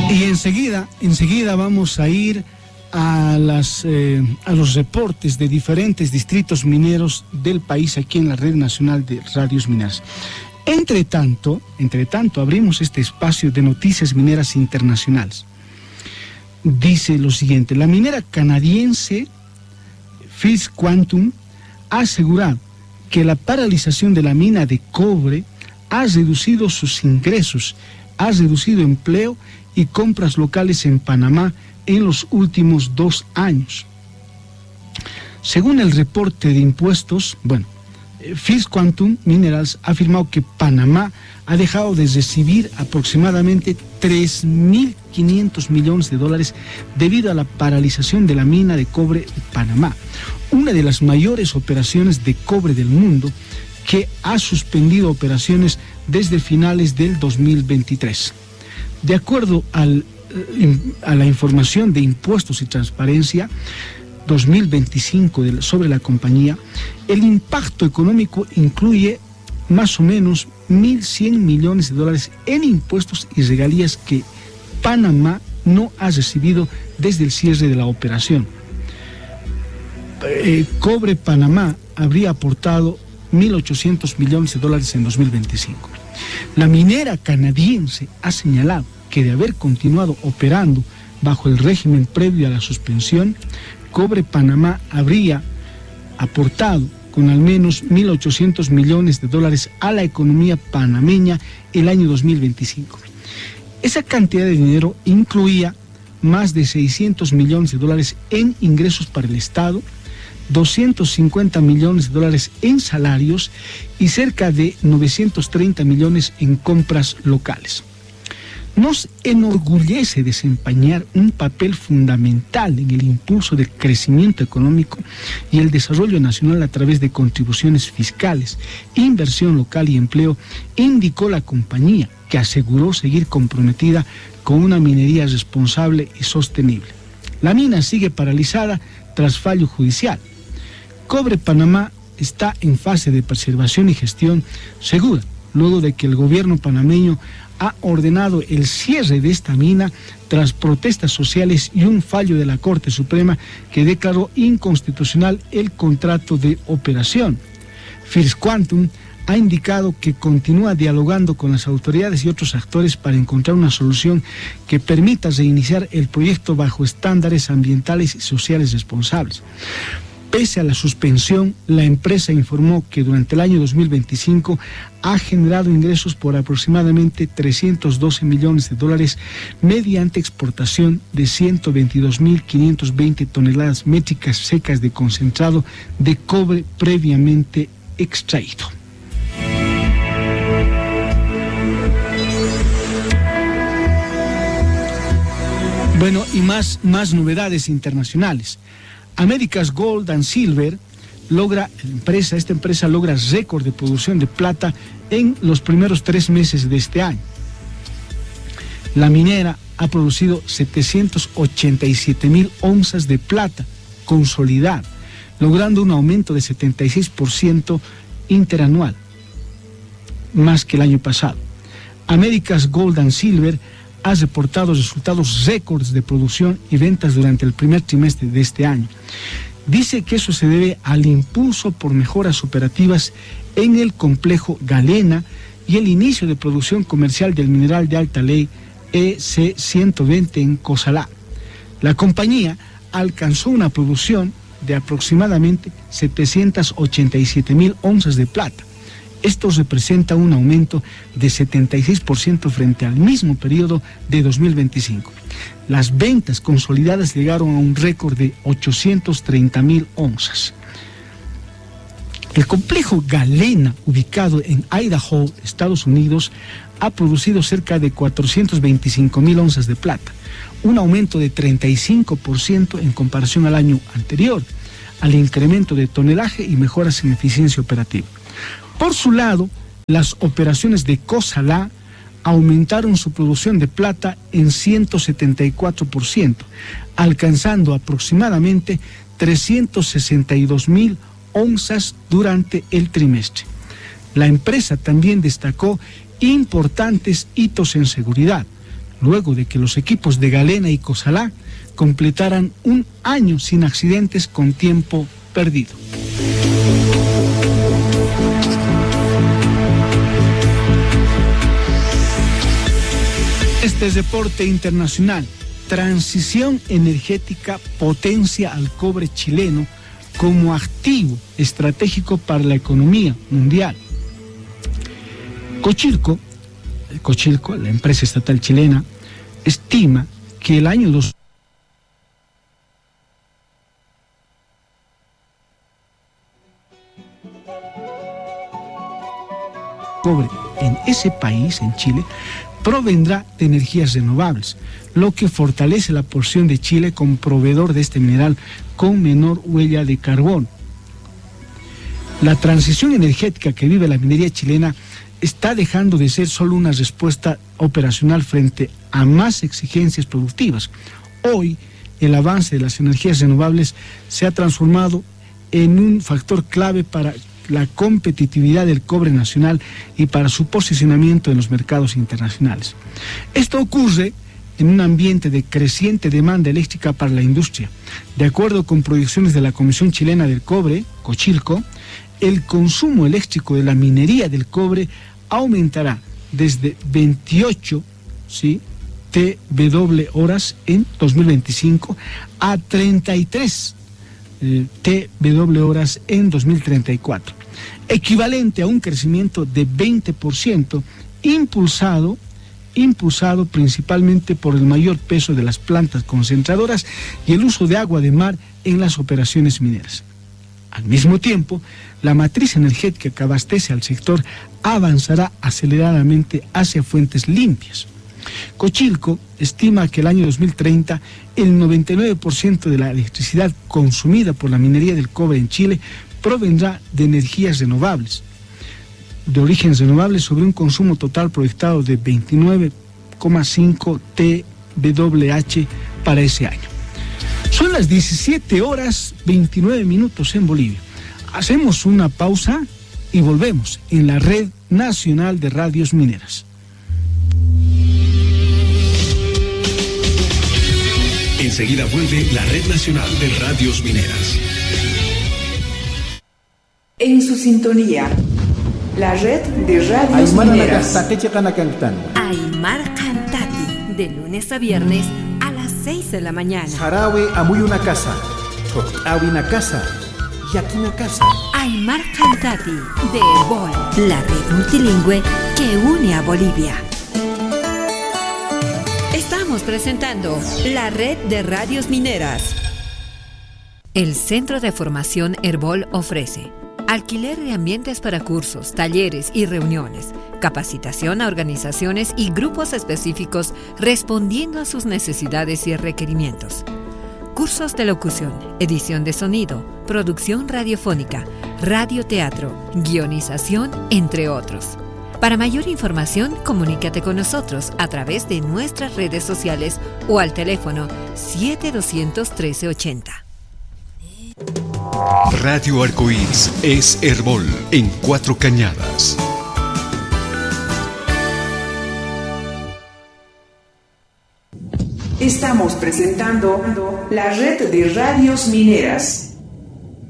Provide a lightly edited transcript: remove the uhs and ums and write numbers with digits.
Y enseguida vamos a ir a los reportes de diferentes distritos mineros del país aquí en la Red Nacional de Radios Mineras. Entre tanto, abrimos este espacio de noticias mineras internacionales. Dice lo siguiente: la minera canadiense First Quantum ha asegurado que la paralización de la mina de cobre ha reducido sus ingresos, ha reducido empleo y compras locales en Panamá en los últimos 2 años. Según el reporte de impuestos, First Quantum Minerals ha afirmado que Panamá ha dejado de recibir aproximadamente $3.500 millones debido a la paralización de la mina de cobre de Panamá, una de las mayores operaciones de cobre del mundo, que ha suspendido operaciones desde finales del 2023. De acuerdo a la información de Impuestos y Transparencia 2025 sobre la compañía, el impacto económico incluye más o menos $1.100 millones en impuestos y regalías que Panamá no ha recibido desde el cierre de la operación. Cobre Panamá habría aportado $1.800 millones en 2025. La minera canadiense ha señalado que de haber continuado operando bajo el régimen previo a la suspensión, Cobre Panamá habría aportado con al menos $1.800 millones a la economía panameña el año 2025. Esa cantidad de dinero incluía más de $600 millones en ingresos para el Estado, $250 millones en salarios y cerca de 930 millones en compras locales. Nos enorgullece desempeñar un papel fundamental en el impulso del crecimiento económico y el desarrollo nacional a través de contribuciones fiscales, inversión local y empleo, indicó la compañía, que aseguró seguir comprometida con una minería responsable y sostenible. La mina sigue paralizada tras fallo judicial. Cobre Panamá está en fase de preservación y gestión segura, luego de que el gobierno panameño ha ordenado el cierre de esta mina tras protestas sociales y un fallo de la Corte Suprema que declaró inconstitucional el contrato de operación. First Quantum ha indicado que continúa dialogando con las autoridades y otros actores para encontrar una solución que permita reiniciar el proyecto bajo estándares ambientales y sociales responsables. Pese a la suspensión, la empresa informó que durante el año 2025 ha generado ingresos por aproximadamente $312 millones mediante exportación de 122.520 toneladas métricas secas de concentrado de cobre previamente extraído. Y más novedades internacionales. America's Gold and Silver esta empresa logra récord de producción de plata en los primeros 3 meses de este año. La minera ha producido 787.000 onzas de plata consolidada, logrando un aumento de 76% interanual, más que el año pasado. America's Gold and Silver ha reportado resultados récords de producción y ventas durante el primer trimestre de este año. Dice que eso se debe al impulso por mejoras operativas en el complejo Galena y el inicio de producción comercial del mineral de alta ley EC120 en Cozalá. La compañía alcanzó una producción de aproximadamente 787.000 onzas de plata. Esto representa un aumento de 76% frente al mismo periodo de 2025. Las ventas consolidadas llegaron a un récord de 830.000 onzas. El complejo Galena, ubicado en Idaho, Estados Unidos, ha producido cerca de 425.000 onzas de plata, un aumento de 35% en comparación al año anterior, al incremento de tonelaje y mejoras en eficiencia operativa. Por su lado, las operaciones de Cozalá aumentaron su producción de plata en 174%, alcanzando aproximadamente 362.000 onzas durante el trimestre. La empresa también destacó importantes hitos en seguridad, luego de que los equipos de Galena y Cozalá completaran un año sin accidentes con tiempo perdido. Este es Deporte Internacional. Transición energética potencia al cobre chileno como activo estratégico para la economía mundial. Cochilco, la empresa estatal chilena, estima que el año 2000 cobre en ese país, en Chile, provendrá de energías renovables, lo que fortalece la posición de Chile como proveedor de este mineral con menor huella de carbono. La transición energética que vive la minería chilena está dejando de ser solo una respuesta operacional frente a más exigencias productivas. Hoy, el avance de las energías renovables se ha transformado en un factor clave para la competitividad del cobre nacional y para su posicionamiento en los mercados internacionales. Esto ocurre en un ambiente de creciente demanda eléctrica para la industria. De acuerdo con proyecciones de la Comisión Chilena del Cobre, Cochilco, el consumo eléctrico de la minería del cobre aumentará desde 28 TWh en 2025 a 33 TWh en 2034, equivalente a un crecimiento de 20%, impulsado principalmente por el mayor peso de las plantas concentradoras y el uso de agua de mar en las operaciones mineras. Al mismo tiempo, la matriz energética que abastece al sector avanzará aceleradamente hacia fuentes limpias. Cochilco estima que el año 2030 el 99% de la electricidad consumida por la minería del cobre en Chile provendrá de energías renovables, de orígenes renovables, sobre un consumo total proyectado de 29,5 TWh para ese año. Son las 17:29 en Bolivia. Hacemos una pausa y volvemos en la Red Nacional de Radios Mineras. Enseguida vuelve la Red Nacional de Radios Mineras. En su sintonía, la Red de Radios Mineras. Aymar Cantati, de lunes a viernes a las 6 de la mañana. Sarawe amuy una casa, Totawi una casa, Yaki una casa. Aymar Cantati, de Herbol, la red multilingüe que une a Bolivia. Estamos presentando la Red de Radios Mineras. El Centro de Formación Herbol ofrece alquiler de ambientes para cursos, talleres y reuniones, capacitación a organizaciones y grupos específicos respondiendo a sus necesidades y requerimientos. Cursos de locución, edición de sonido, producción radiofónica, radioteatro, guionización, entre otros. Para mayor información, comunícate con nosotros a través de nuestras redes sociales o al teléfono 7200-1380. Radio Arcoíris es Herbol en Cuatro Cañadas. Estamos presentando la Red de Radios Mineras.